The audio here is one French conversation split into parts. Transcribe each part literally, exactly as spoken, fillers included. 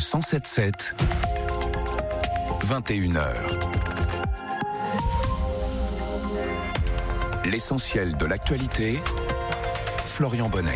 cent sept sept, vingt et une heures. L'essentiel de l'actualité, Florian Bonnec.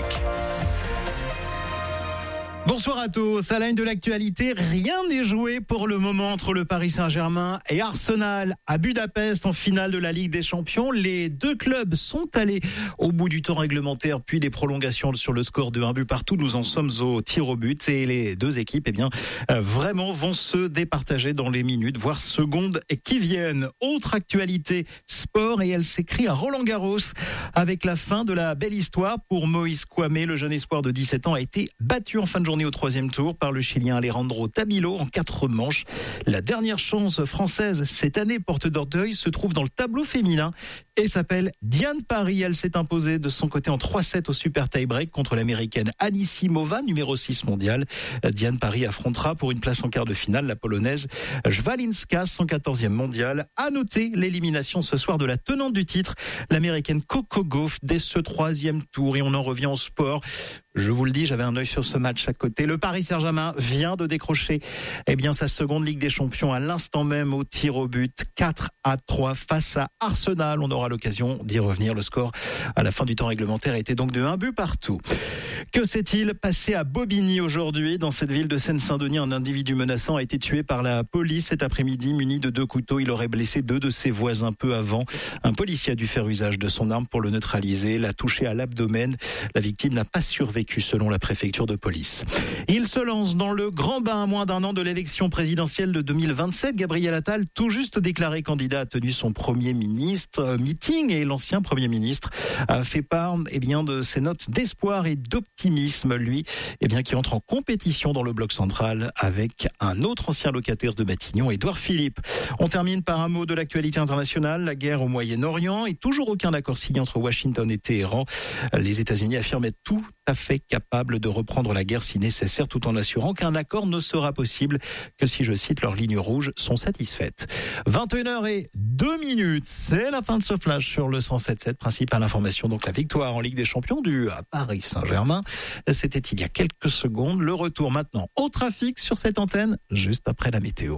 Bonsoir à tous. À la une de l'actualité, rien n'est joué pour le moment entre le Paris Saint-Germain et Arsenal à Budapest en finale de la Ligue des Champions. Les deux clubs sont allés au bout du temps réglementaire puis des prolongations sur le score de un but partout. Nous en sommes au tir au but et les deux équipes, eh bien, euh, vraiment vont se départager dans les minutes, voire secondes qui viennent. Autre actualité, sport, et elle s'écrit à Roland-Garros avec la fin de la belle histoire pour Moïse Kouamé. Le jeune espoir de dix-sept ans a été battu en fin de journée au troisième tour par le Chilien Alejandro Tabilo en quatre manches. La dernière chance française cette année, porte d'orgueil, se trouve dans le tableau féminin et s'appelle Diane Parry. Elle s'est imposée de son côté en trois sept au super tie-break contre l'américaine Anisimova, numéro six mondiale. Diane Parry affrontera pour une place en quart de finale la polonaise Jwalinska, cent quatorzième mondiale. À noter l'élimination ce soir de la tenante du titre, l'américaine Coco Gauff, dès ce troisième tour. Et on en revient au sport. Je vous le dis, j'avais un œil sur ce match à côté. Le Paris Saint-Germain vient de décrocher eh bien, sa seconde Ligue des Champions à l'instant même au tir au but. quatre à trois face à Arsenal. On aura l'occasion d'y revenir. Le score à la fin du temps réglementaire était donc de un but partout. Que s'est-il passé à Bobigny aujourd'hui? Dans cette ville de Seine-Saint-Denis, un individu menaçant a été tué par la police cet après-midi. Muni de deux couteaux, il aurait blessé deux de ses voisins peu avant. Un policier a dû faire usage de son arme pour le neutraliser. L'a touché à l'abdomen. La victime n'a pas survécu selon la préfecture de police. Il se lance dans le grand bain à moins d'un an de l'élection présidentielle de deux mille vingt-sept. Gabriel Attal, tout juste déclaré candidat, a tenu son premier ministre euh, meeting et l'ancien premier ministre a fait part eh bien, de ses notes d'espoir et d'optimisme. Lui, eh bien, qui entre en compétition dans le bloc central avec un autre ancien locataire de Matignon, Édouard Philippe. On termine par un mot de l'actualité internationale, la guerre au Moyen-Orient et toujours aucun accord signé entre Washington et Téhéran. Les États-Unis affirment être tout à fait capable de reprendre la guerre si nécessaire, tout en assurant qu'un accord ne sera possible que si, je cite, leurs lignes rouges sont satisfaites. vingt et une heures et deux minutes, c'est la fin de ce flash sur le cent sept sept. Principale information, donc la victoire en Ligue des Champions du Paris Saint-Germain. C'était il y a quelques secondes. Le retour maintenant au trafic sur cette antenne, juste après la météo.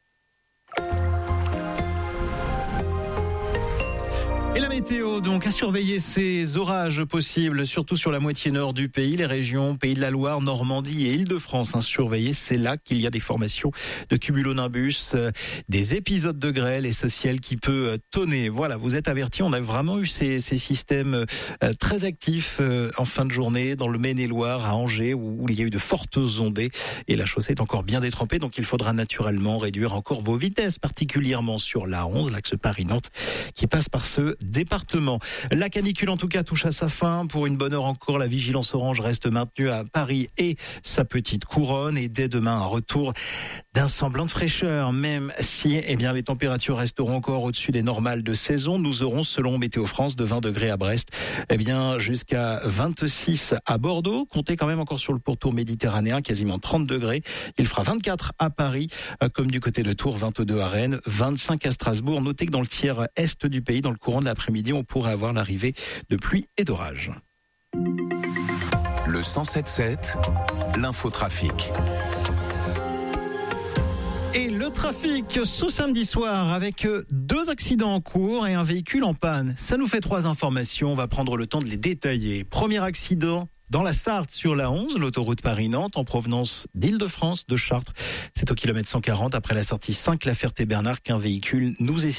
Et la météo, donc, à surveiller ces orages possibles, surtout sur la moitié nord du pays, les régions Pays de la Loire, Normandie et Île-de-France. Hein, surveiller, c'est là qu'il y a des formations de cumulonimbus, euh, des épisodes de grêle et ce ciel qui peut euh, tonner. Voilà, vous êtes avertis, on a vraiment eu ces, ces systèmes euh, très actifs euh, en fin de journée dans le Maine-et-Loire, à Angers, où, où il y a eu de fortes ondées et la chaussée est encore bien détrempée, donc il faudra naturellement réduire encore vos vitesses, particulièrement sur l'A onze, l'axe Paris-Nantes, qui passe par ce département. La canicule en tout cas touche à sa fin. Pour une bonne heure encore, la vigilance orange reste maintenue à Paris et sa petite couronne. Et dès demain, un retour d'un semblant de fraîcheur. Même si eh bien, les températures resteront encore au-dessus des normales de saison, nous aurons, selon Météo France, de vingt degrés à Brest, eh bien, jusqu'à vingt-six à Bordeaux. Comptez quand même encore sur le pourtour méditerranéen, quasiment trente degrés. Il fera vingt-quatre à Paris, comme du côté de Tours, vingt-deux à Rennes, vingt-cinq à Strasbourg. Notez que dans le tiers est du pays, dans le courant de l'après-midi, on pourrait avoir l'arrivée de pluie et d'orage. Le cent sept sept, l'infotrafic. Et le trafic ce samedi soir avec deux accidents en cours et un véhicule en panne. Ça nous fait trois informations, on va prendre le temps de les détailler. Premier accident dans la Sarthe sur l'A onze, l'autoroute Paris-Nantes en provenance d'Île-de-France, de Chartres. C'est au kilomètre cent quarante après la sortie cinq La Ferté-Bernard qu'un véhicule nous est